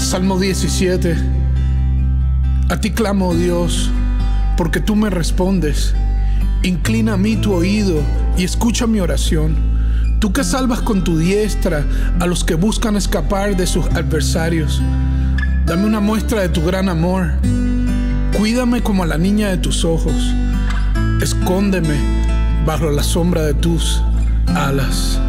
Salmo 17. A ti clamo, oh Dios, porque tú me respondes. Inclina a mí tu oído y escucha mi oración. Tú que salvas con tu diestra a los que buscan escapar de sus adversarios. Dame una muestra de tu gran amor. Cuídame como a la niña de tus ojos. Escóndeme bajo la sombra de tus alas.